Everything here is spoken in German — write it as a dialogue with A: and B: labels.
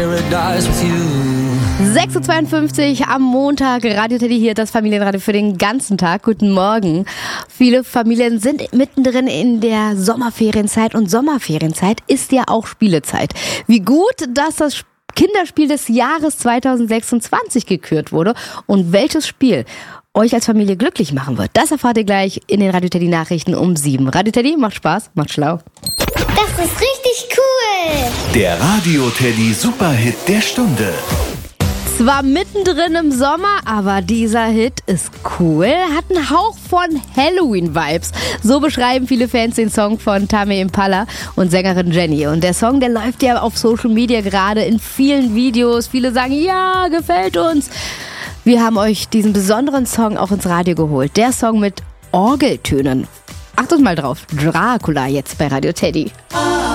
A: 6.52 Uhr am Montag, Radio Teddy hier, das Familienradio für den ganzen Tag. Guten Morgen. Viele Familien sind mittendrin in der Sommerferienzeit und Sommerferienzeit ist ja auch Spielezeit. Wie gut, dass das Kinderspiel des Jahres 2026 gekürt wurde und welches Spiel euch als Familie glücklich machen wird, das erfahrt ihr gleich in den Radio Teddy Nachrichten um 7. Radio Teddy, macht Spaß, macht schlau.
B: Das ist richtig cool.
C: Der Radio Teddy Superhit der Stunde.
A: Zwar mittendrin im Sommer, aber dieser Hit ist cool, hat einen Hauch von Halloween-Vibes. So beschreiben viele Fans den Song von Tame Impala und Sängerin Jenny. Und der Song, der läuft ja auf Social Media gerade in vielen Videos. Viele sagen, ja, gefällt uns. Wir haben euch diesen besonderen Song auch ins Radio geholt. Der Song mit Orgeltönen. Achtet mal drauf, Dracula jetzt bei Radio Teddy.